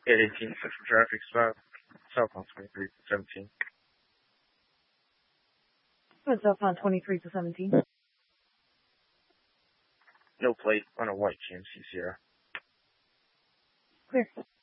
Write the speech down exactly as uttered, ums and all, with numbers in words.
eight eighteen, Central Traffic Stop, southbound twenty-three to seventeen. What's southbound twenty-three to seventeen? No plate on a white G M C Sierra. Clear.